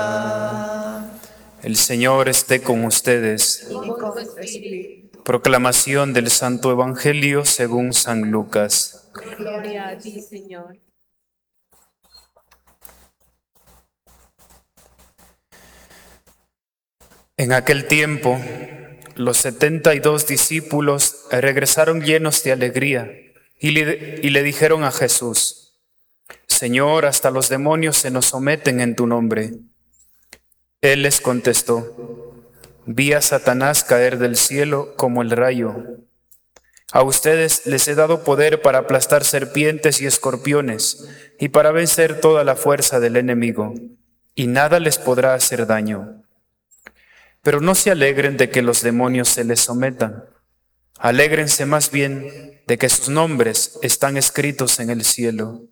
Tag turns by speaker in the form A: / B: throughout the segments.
A: El Señor esté con ustedes.
B: Y con tu espíritu.
A: Proclamación del Santo Evangelio según San Lucas.
B: Gloria a ti, Señor.
A: En aquel tiempo, los 72 discípulos regresaron llenos de alegría y le dijeron a Jesús: Señor, hasta los demonios se nos someten en tu nombre. Él les contestó: Vi a Satanás caer del cielo como el rayo. A ustedes les he dado poder para aplastar serpientes y escorpiones y para vencer toda la fuerza del enemigo, y nada les podrá hacer daño. Pero no se alegren de que los demonios se les sometan. Alégrense más bien de que sus nombres están escritos en el cielo.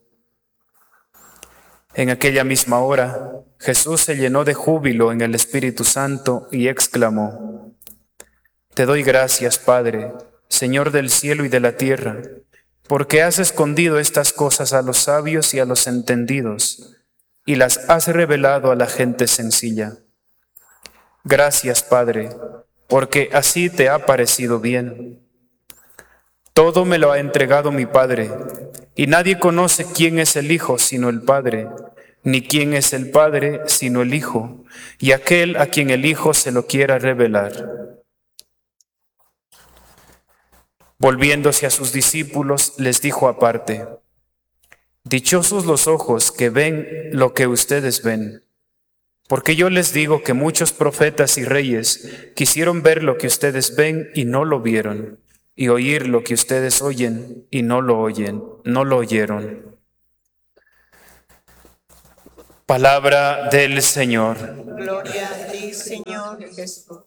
A: En aquella misma hora, Jesús se llenó de júbilo en el Espíritu Santo y exclamó: Te doy gracias, Padre, Señor del cielo y de la tierra, porque has escondido estas cosas a los sabios y a los entendidos, y las has revelado a la gente sencilla. Gracias, Padre, porque así te ha parecido bien. Todo me lo ha entregado mi Padre, y nadie conoce quién es el Hijo sino el Padre, ni quién es el Padre sino el Hijo, y aquel a quien el Hijo se lo quiera revelar. Volviéndose a sus discípulos, les dijo aparte: Dichosos los ojos que ven lo que ustedes ven. Porque yo les digo que muchos profetas y reyes quisieron ver lo que ustedes ven y no lo vieron, y oír lo que ustedes oyen y no lo oyeron. Palabra del Señor.
B: Gloria a ti, Señor Jesús.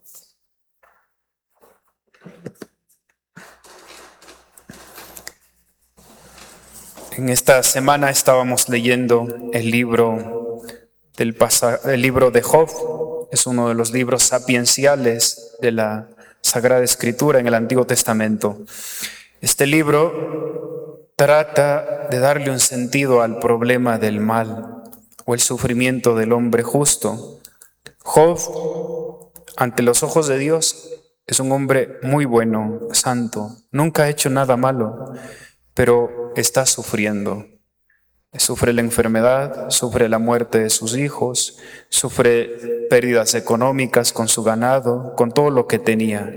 A: En esta semana estábamos leyendo el libro de Job. Es uno de los libros sapienciales de la Sagrada Escritura en el Antiguo Testamento. Este libro trata de darle un sentido al problema del mal o el sufrimiento del hombre justo. Job, ante los ojos de Dios, es un hombre muy bueno, santo, nunca ha hecho nada malo, pero está sufriendo. Sufre la enfermedad, sufre la muerte de sus hijos, sufre pérdidas económicas con su ganado, con todo lo que tenía.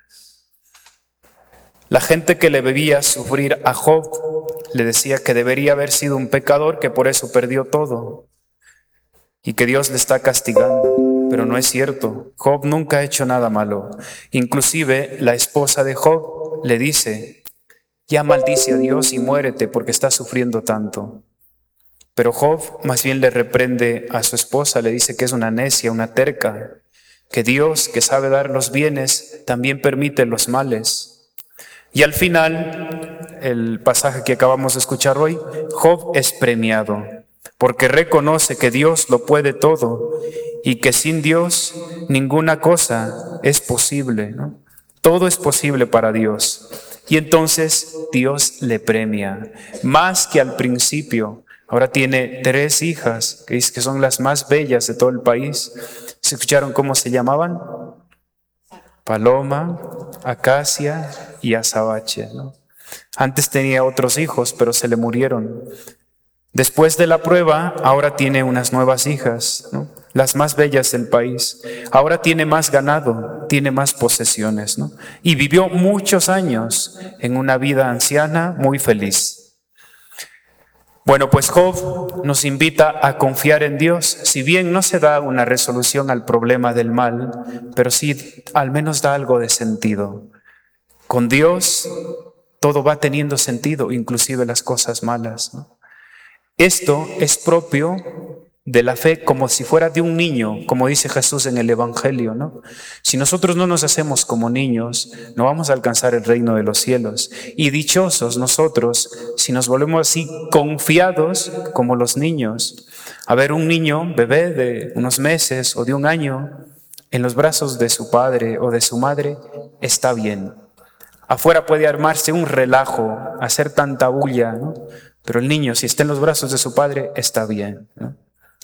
A: La gente que le veía sufrir a Job le decía que debería haber sido un pecador, que por eso perdió todo y que Dios le está castigando. Pero no es cierto. Job nunca ha hecho nada malo. Inclusive la esposa de Job le dice: ya maldice a Dios y muérete porque está sufriendo tanto. Pero Job más bien le reprende a su esposa, le dice que es una necia, una terca, que Dios, que sabe dar los bienes, también permite los males. Y al final, el pasaje que acabamos de escuchar hoy, Job es premiado, porque reconoce que Dios lo puede todo y que sin Dios ninguna cosa es posible, ¿no? Todo es posible para Dios. Y entonces Dios le premia, más que al principio. Ahora tiene 3 hijas, que son las más bellas de todo el país. ¿Se escucharon cómo se llamaban? Paloma, Acacia y Azabache, ¿no? Antes tenía otros hijos, pero se le murieron. Después de la prueba, ahora tiene unas nuevas hijas, ¿no? Las más bellas del país. Ahora tiene más ganado, tiene más posesiones, ¿no? Y vivió muchos años en una vida anciana muy feliz. Bueno, pues Job nos invita a confiar en Dios. Si bien no se da una resolución al problema del mal, pero sí al menos da algo de sentido. Con Dios todo va teniendo sentido, inclusive las cosas malas, ¿no? Esto es propio de la fe, como si fuera de un niño, como dice Jesús en el Evangelio, ¿no? Si nosotros no nos hacemos como niños, no vamos a alcanzar el reino de los cielos. Y dichosos nosotros si nos volvemos así confiados como los niños. A ver, un niño, bebé de unos meses o de un año, en los brazos de su padre o de su madre, está bien. Afuera puede armarse un relajo, hacer tanta bulla, ¿no? Pero el niño, si está en los brazos de su padre, está bien, ¿no?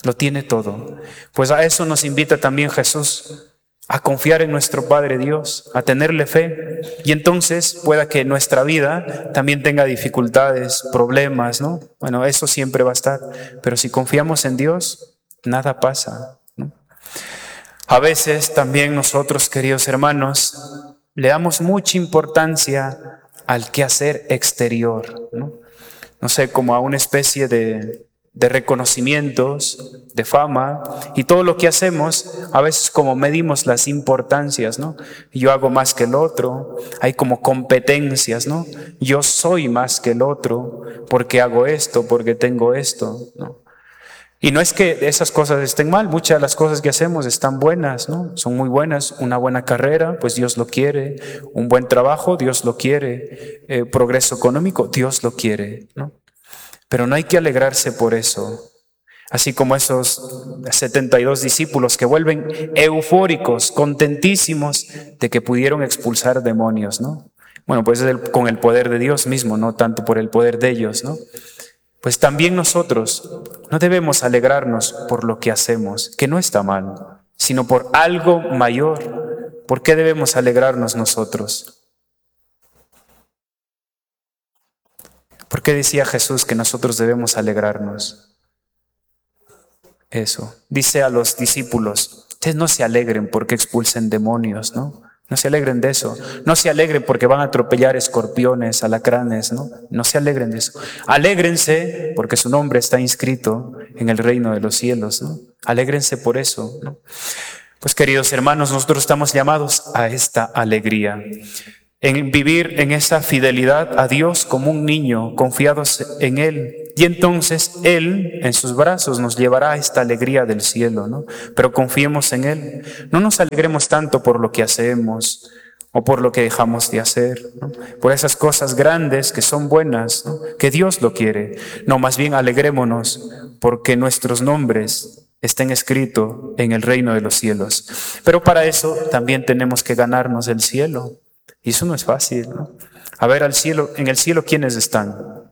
A: lo tiene todo. Pues a eso nos invita también Jesús, a confiar en nuestro Padre Dios, a tenerle fe, y entonces pueda que nuestra vida también tenga dificultades, problemas, ¿no? Bueno, eso siempre va a estar, pero si confiamos en Dios, nada pasa, ¿no? A veces también nosotros, queridos hermanos, le damos mucha importancia al quehacer exterior, ¿no? No sé, como a una especie de reconocimientos, de fama, y todo lo que hacemos, a veces como medimos las importancias, ¿no? Yo hago más que el otro, hay como competencias, ¿no? Yo soy más que el otro, porque hago esto, porque tengo esto, ¿no? Y no es que esas cosas estén mal, muchas de las cosas que hacemos están buenas, ¿no? Son muy buenas. Una buena carrera, pues Dios lo quiere. Un buen trabajo, Dios lo quiere. Progreso económico, Dios lo quiere, ¿no? Pero no hay que alegrarse por eso. Así como esos 72 discípulos que vuelven eufóricos, contentísimos de que pudieron expulsar demonios, ¿no? Bueno, pues con el poder de Dios mismo, no tanto por el poder de ellos, ¿no? Pues también nosotros no debemos alegrarnos por lo que hacemos, que no está mal, sino por algo mayor. ¿Por qué debemos alegrarnos nosotros? ¿Por qué decía Jesús que nosotros debemos alegrarnos? Eso. Dice a los discípulos, ustedes no se alegren porque expulsen demonios, ¿no? No se alegren de eso. No se alegren porque van a atropellar escorpiones, alacranes, ¿no? No se alegren de eso. Alégrense porque su nombre está inscrito en el reino de los cielos, ¿no? Alégrense por eso, ¿no? Pues queridos hermanos, nosotros estamos llamados a esta alegría, en vivir en esa fidelidad a Dios como un niño, confiados en Él. Y entonces Él en sus brazos nos llevará a esta alegría del cielo, ¿no? Pero confiemos en Él. No nos alegremos tanto por lo que hacemos o por lo que dejamos de hacer, ¿no? Por esas cosas grandes que son buenas, ¿no? Que Dios lo quiere. No, más bien alegrémonos porque nuestros nombres estén escritos en el reino de los cielos. Pero para eso también tenemos que ganarnos el cielo. Y eso no es fácil, ¿no? A ver, al cielo, en el cielo, ¿quiénes están?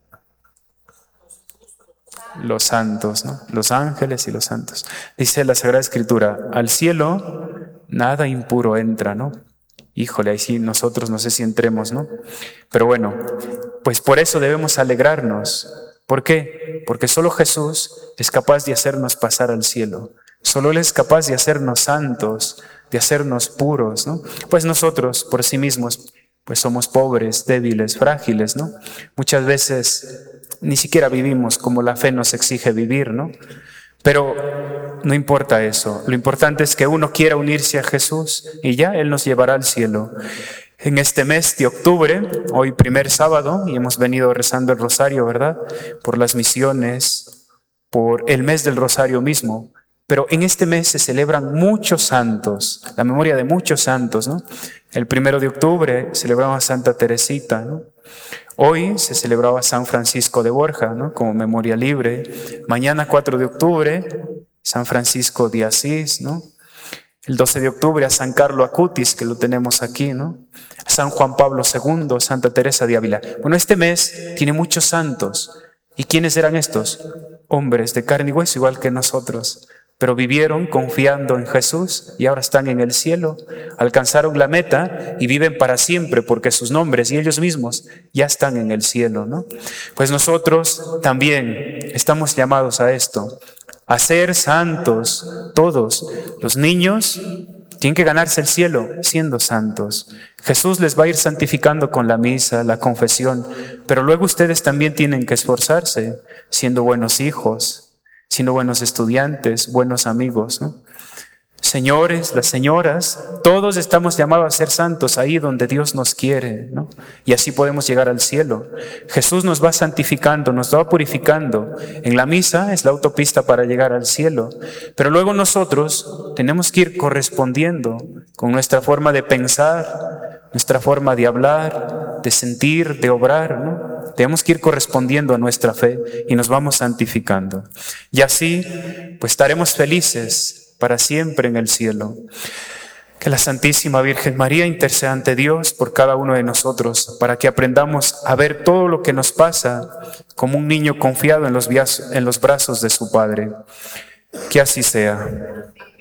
A: Los santos, ¿no? Los ángeles y los santos. Dice la Sagrada Escritura, al cielo nada impuro entra, ¿no? Híjole, ahí sí nosotros no sé si entremos, ¿no? Pero bueno, pues por eso debemos alegrarnos. ¿Por qué? Porque solo Jesús es capaz de hacernos pasar al cielo. Solo Él es capaz de hacernos santos, de hacernos puros, ¿no? Pues nosotros por sí mismos, pues somos pobres, débiles, frágiles, ¿no? Muchas veces ni siquiera vivimos como la fe nos exige vivir, ¿no? Pero no importa eso. Lo importante es que uno quiera unirse a Jesús y ya Él nos llevará al cielo. En este mes de octubre, hoy primer sábado, y hemos venido rezando el rosario, ¿verdad? Por las misiones, por el mes del rosario mismo. Pero en este mes se celebran muchos santos, la memoria de muchos santos, ¿no? El 1 de octubre celebramos a Santa Teresita, ¿no? Hoy se celebraba a San Francisco de Borja, ¿no? Como memoria libre. Mañana 4 de octubre, San Francisco de Asís, ¿no? El 12 de octubre a San Carlo Acutis, que lo tenemos aquí, ¿no? A San Juan Pablo II, Santa Teresa de Ávila. Bueno, este mes tiene muchos santos. ¿Y quiénes eran estos? Hombres de carne y hueso, igual que nosotros. Pero vivieron confiando en Jesús y ahora están en el cielo, alcanzaron la meta y viven para siempre porque sus nombres y ellos mismos ya están en el cielo, ¿no? Pues nosotros también estamos llamados a esto, a ser santos todos. Los niños tienen que ganarse el cielo siendo santos. Jesús les va a ir santificando con la misa, la confesión, pero luego ustedes también tienen que esforzarse siendo buenos hijos, siendo buenos estudiantes, buenos amigos, ¿no? Señores, las señoras, todos estamos llamados a ser santos ahí donde Dios nos quiere, ¿no? Y así podemos llegar al cielo. Jesús nos va santificando, nos va purificando. En la misa es la autopista para llegar al cielo. Pero luego nosotros tenemos que ir correspondiendo con nuestra forma de pensar, nuestra forma de hablar, de sentir, de obrar, ¿no? Tenemos que ir correspondiendo a nuestra fe y nos vamos santificando. Y así, pues estaremos felices para siempre en el cielo. Que la Santísima Virgen María interceda ante Dios por cada uno de nosotros, para que aprendamos a ver todo lo que nos pasa como un niño confiado en los brazos de su Padre. Que así sea.